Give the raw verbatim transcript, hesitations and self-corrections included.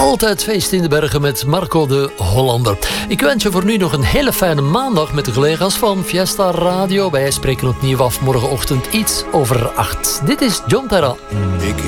Altijd feest in de bergen met Marco de Hollander. Ik wens je voor nu nog een hele fijne maandag met de collega's van Fiesta Radio. Wij spreken opnieuw af morgenochtend iets over acht. Dit is John Terra. Ik